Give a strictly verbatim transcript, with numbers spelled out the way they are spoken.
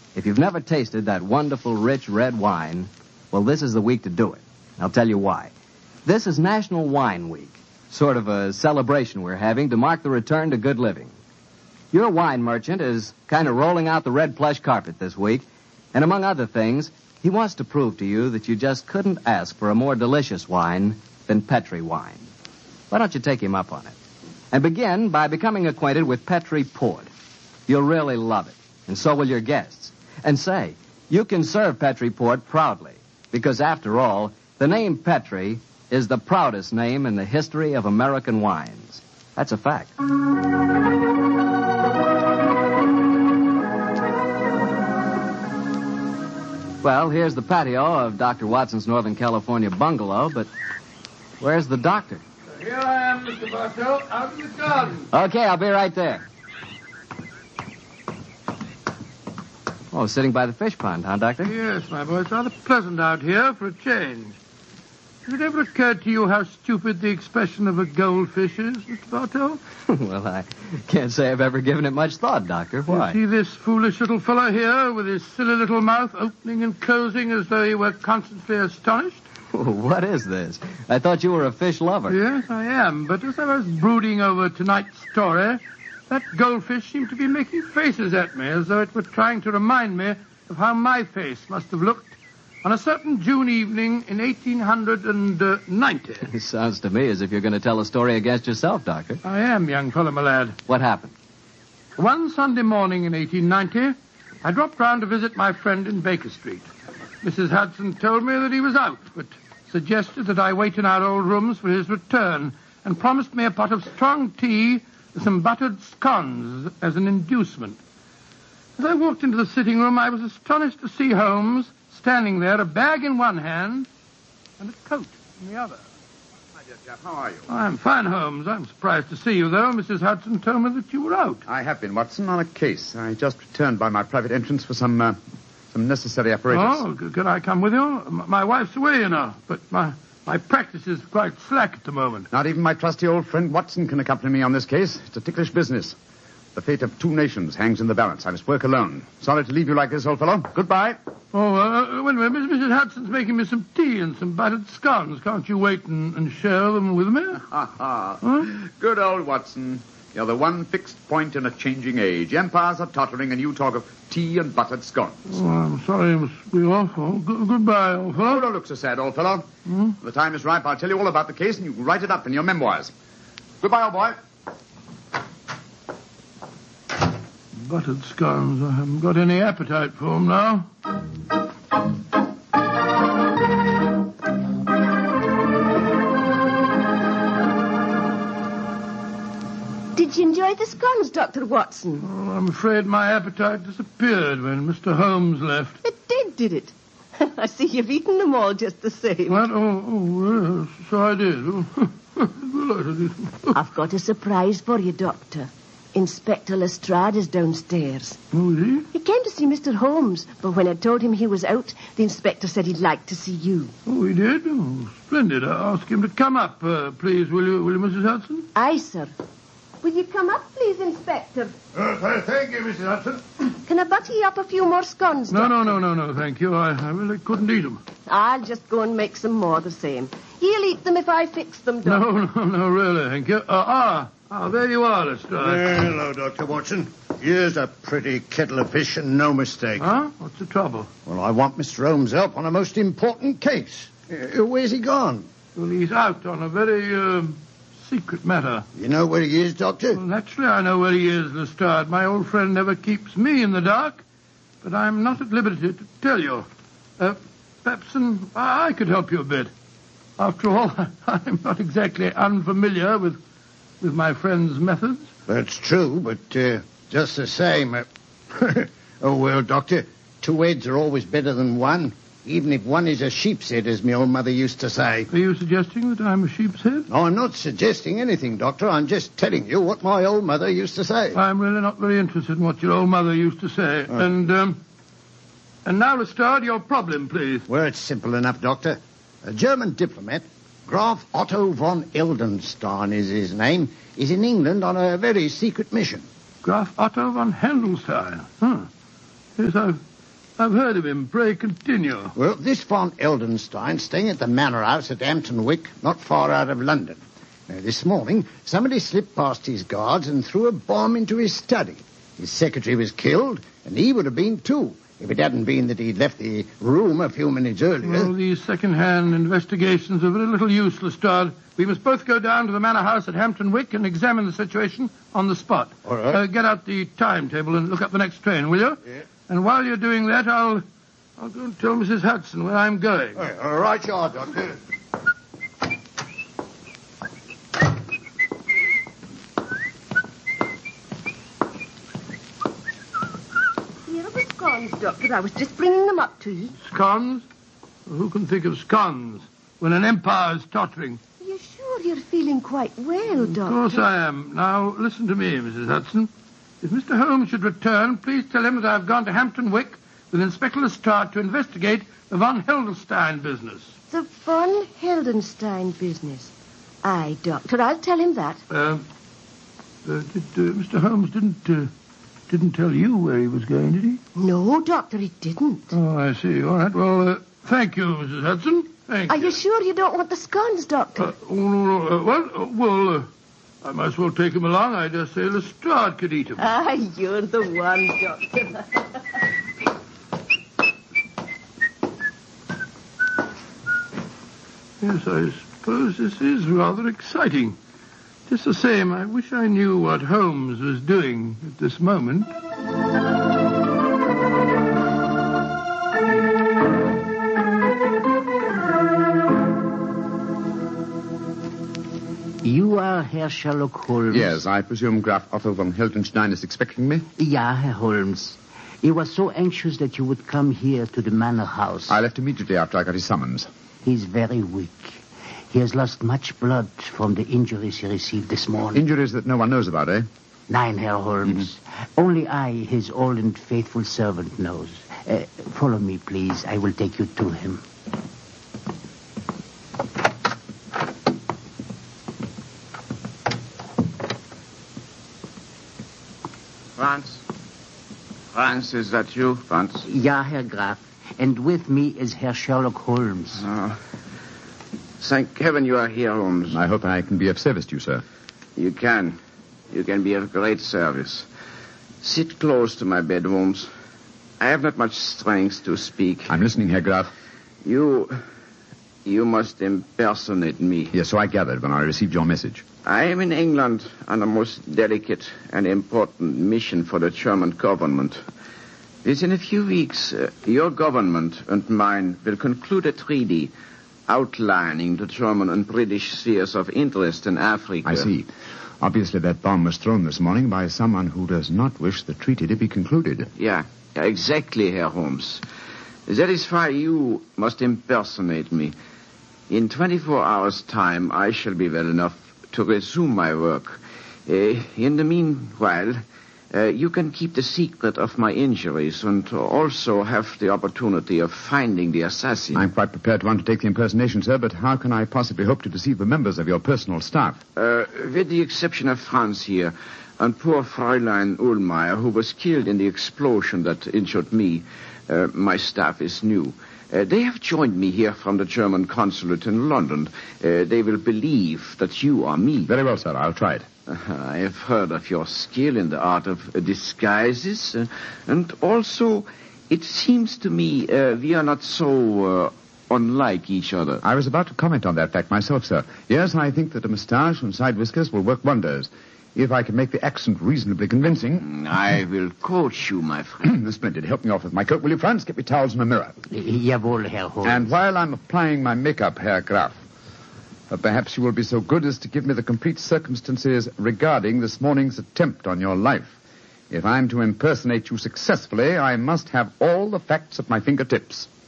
If you've never tasted that wonderful, rich red wine, well, this is the week to do it. I'll tell you why. This is National Wine Week, sort of a celebration we're having to mark the return to good living. Your wine merchant is kind of rolling out the red plush carpet this week, and among other things, he wants to prove to you that you just couldn't ask for a more delicious wine than Petri wine. Why don't you take him up on it? And begin by becoming acquainted with Petri Port. You'll really love it, and so will your guests. And say, you can serve Petri Port proudly, because after all, the name Petri is the proudest name in the history of American wines. That's a fact. Well, here's the patio of Doctor Watson's Northern California bungalow, but where's the doctor? Here I am, Mister Bartell, out in the garden. Okay, I'll be right there. Oh, sitting by the fish pond, huh, Doctor? Yes, my boy. It's rather pleasant out here for a change. Has it ever occurred to you how stupid the expression of a goldfish is, Mister Bartell? Well, I can't say I've ever given it much thought, Doctor. Why? You see this foolish little fellow here with his silly little mouth opening and closing as though he were constantly astonished? What is this? I thought you were a fish lover. Yes, I am. But as I was brooding over tonight's story, that goldfish seemed to be making faces at me as though it were trying to remind me of how my face must have looked on a certain June evening in eighteen ninety. It sounds to me as if you're going to tell a story against yourself, Doctor. I am, young fellow, my lad. What happened? One Sunday morning in eighteen ninety, I dropped round to visit my friend in Baker Street. Missus Hudson told me that he was out, but suggested that I wait in our old rooms for his return and promised me a pot of strong tea and some buttered scones as an inducement. As I walked into the sitting room, I was astonished to see Holmes standing there, a bag in one hand and a coat in the other. My dear chap, how are you? I'm fine, Holmes. I'm surprised to see you, though. Missus Hudson told me that you were out. I have been, Watson, on a case. I just returned by my private entrance for some, uh, some necessary apparatus. Oh, c- could I come with you? M- My wife's away, you know, but my, my practice is quite slack at the moment. Not even my trusty old friend Watson can accompany me on this case. It's a ticklish business. The fate of two nations hangs in the balance. I must work alone. Sorry to leave you like this, old fellow. Goodbye. Oh, uh, wait a minute. Missus Hudson's making me some tea and some buttered scones. Can't you wait and, and share them with me? Ha ha. Good old Watson. You're the one fixed point in a changing age. Empires are tottering, and you talk of tea and buttered scones. Oh, I'm sorry I must be off. Oh, g- goodbye, old Oh, fellow. don't look so sad, old fellow. Hmm? When the time is ripe, I'll tell you all about the case, and you can write it up in your memoirs. Goodbye, old boy. Buttered scones. I haven't got any appetite for them now. Did you enjoy the scones, Doctor Watson? Well, I'm afraid my appetite disappeared when Mister Holmes left. It did, did it? I see you've eaten them all just the same. What? Oh, oh yes, so I did. Oh, I've got a surprise for you, Doctor. Inspector Lestrade is downstairs. oh, is he? He came to see Mister Holmes, but when I told him he was out, the inspector said he'd like to see you. Oh, he did? Oh, splendid. I'll ask him to come up, uh, please, will you, will you, Missus Hudson? Aye, sir. Will you come up, please, Inspector? Uh, thank you, Missus Hudson. Can I butter you up a few more scones, No, Doctor? no, no, no, no, thank you. I, I really couldn't eat them. I'll just go and make some more the same. He'll eat them if I fix them, Doctor. No, no, no, really, thank you. Uh, ah, ah, there you are, Lestrade. Hello, Doctor Watson. Here's a pretty kettle of fish and no mistake. Huh? What's the trouble? Well, I want Mister Holmes' help on a most important case. Uh, where's he gone? Well, he's out on a very, um, secret matter. You know where he is, Doctor? Well, naturally, I know where he is, Lestrade. My old friend never keeps me in the dark, but I'm not at liberty to tell you. Uh, perhaps um, I could help you a bit. After all, I'm not exactly unfamiliar with with my friend's methods. That's true, but uh, just the same. Uh, oh, well, Doctor, two heads are always better than one, even if one is a sheep's head, as my old mother used to say. Are you suggesting that I'm a sheep's head? No, I'm not suggesting anything, Doctor. I'm just telling you what my old mother used to say. I'm really not very interested in what your old mother used to say. Oh. And, um, and now, Lestrade, your problem, please. Well, it's simple enough, Doctor. A German diplomat, Graf Otto von Eldenstein is his name, is in England on a very secret mission. Graf Otto von Handelstein. Huh. Yes, I've, I've heard of him. Pray continue. Well, this Von Eldenstein, staying at the Manor House at Hampton Wick, not far out of London. Now, this morning, somebody slipped past his guards and threw a bomb into his study. His secretary was killed, and he would have been too, if it hadn't been that he'd left the room a few minutes earlier. Well, these second-hand investigations are very little use, Lestrade. We must both go down to the Manor House at Hampton Wick and examine the situation on the spot. All right. Uh, get out the timetable and look up the next train, will you? Yeah. And while you're doing that, I'll, I'll go and tell Missus Hudson where I'm going. All right, all right, you are, Doctor. Here are the scones, Doctor. I was just bringing them up to you. Scones? Who can think of scones when an empire's tottering? Are you sure you're feeling quite well, Doctor? Of course I am. Now, listen to me, Missus Hudson. If Mister Holmes should return, please tell him that I've gone to Hampton Wick with Inspector Lestrade to investigate the Von Heldenstein business. The Von Heldenstein business. Aye, Doctor, I'll tell him that. Uh, uh, did, uh, Mister Holmes didn't uh, didn't tell you where he was going, did he? No, Doctor, he didn't. Oh, I see. All right. Well, uh, thank you, Missus Hudson. Thank Are you. you sure you don't want the scones, Doctor? Uh, oh, no, no, uh, well, uh, well, uh, I might as well take him along. I dare say Lestrade could eat him. Ah, you're the one, Doctor. Yes, I suppose this is rather exciting. Just the same, I wish I knew what Holmes was doing at this moment. You are Herr Sherlock Holmes? Yes, I presume Graf Otto von Heldenstein is expecting me? Ja, Herr Holmes. He was so anxious that you would come here to the Manor House. I left immediately after I got his summons. He's very weak. He has lost much blood from the injuries he received this morning. Injuries that no one knows about, eh? Nein, Herr Holmes. Mm-hmm. Only I, his old and faithful servant, knows. Uh, follow me, please. I will take you to him. Franz? Franz, is that you, Franz? Ja, Herr Graf. And with me is Herr Sherlock Holmes. Oh. Thank heaven you are here, Holmes. I hope I can be of service to you, sir. You can. You can be of great service. Sit close to my bed, Holmes. I have not much strength to speak. I'm listening, Herr Graf. You... You must impersonate me. Yes, so I gathered when I received your message. I am in England on a most delicate and important mission for the German government. Within a few weeks, uh, your government and mine will conclude a treaty outlining the German and British spheres of interest in Africa. I see. Obviously, that bomb was thrown this morning by someone who does not wish the treaty to be concluded. Yeah, yeah, exactly, Herr Holmes. That is why you must impersonate me. In twenty-four hours' time, I shall be well enough to resume my work. Uh, in the meanwhile, uh, you can keep the secret of my injuries and also have the opportunity of finding the assassin. I'm quite prepared to undertake the impersonation, sir, but how can I possibly hope to deceive the members of your personal staff? Uh, with the exception of Franz here and poor Fräulein Ullmeyer, who was killed in the explosion that injured me, uh, my staff is new. Uh, they have joined me here from the German consulate in London. Uh, they will believe that you are me. Very well, sir. I'll try it. Uh, I have heard of your skill in the art of uh, disguises. Uh, and also, it seems to me uh, we are not so uh, unlike each other. I was about to comment on that fact myself, sir. Yes, I think that a moustache and side whiskers will work wonders. If I can make the accent reasonably convincing... I will coach you, my friend. Splendid. Help me off with my coat, will you, Franz? Get me towels and a mirror. Jawohl, Herr Holmes. And while I'm applying my makeup, Herr Graf, uh, perhaps you will be so good as to give me the complete circumstances regarding this morning's attempt on your life. If I'm to impersonate you successfully, I must have all the facts at my fingertips.